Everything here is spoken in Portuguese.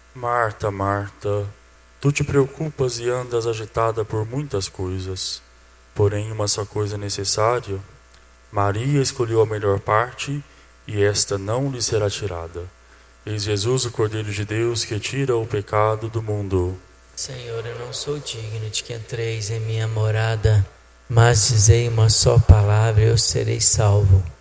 Marta, Marta, tu te preocupas e andas agitada por muitas coisas, porém uma só coisa é necessária. Maria escolheu a melhor parte, e esta não lhe será tirada. Eis Jesus, o Cordeiro de Deus, que tira o pecado do mundo. Senhor, eu não sou digno de que entreis em minha morada, mas dizei uma só palavra e eu serei salvo.